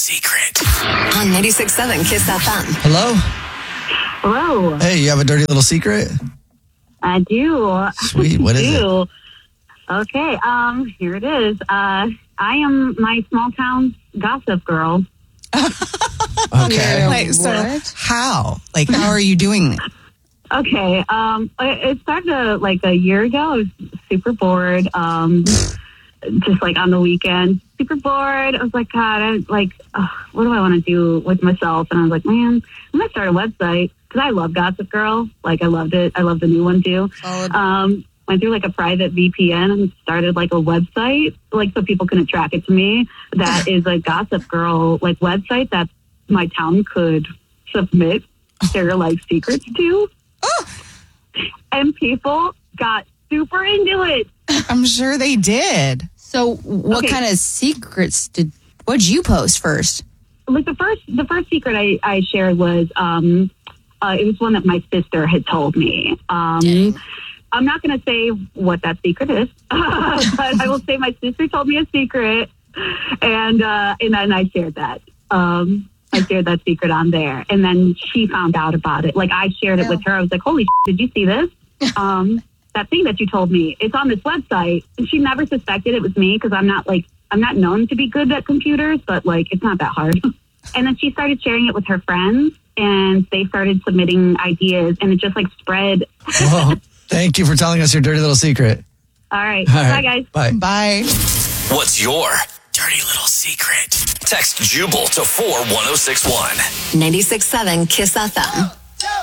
secret. On 96.7 Kiss FM. Hello? Hello. Hey, you have a dirty little secret? I do. Sweet. What is it? Okay. Here it is. I am my small town gossip girl. Okay. Like, so how? Like, how are you doing it? Okay. It started like a year ago. I was super bored. Just like on the weekend, super bored. I was like, God, what do I want to do with myself? And I was like, man, I'm gonna start a website because I love Gossip Girl. Like, I loved it. I love the new one too. Went through like a private VPN and started like a website, like so people couldn't track it to me. That is a Gossip Girl like website that my town could submit their like secrets to. And people got super into it. I'm sure they did. So what kind of secrets what'd you post first? Like the first secret I shared was it was one that my sister had told me. I'm not going to say what that secret is, but I will say my sister told me a secret, and then I shared that. I shared that secret on there, and then she found out about it. Like, I shared it with her. I was like, holy shit, did you see this? That thing that you told me, it's on this website. And she never suspected it was me because I'm not known to be good at computers, but like, it's not that hard. And then she started sharing it with her friends, and they started submitting ideas, and it just like spread. Well, thank you for telling us your dirty little secret. All right. Bye, guys. Bye. Bye. What's your dirty little secret? Text Jubal to 41061. 96.7 Kiss FM.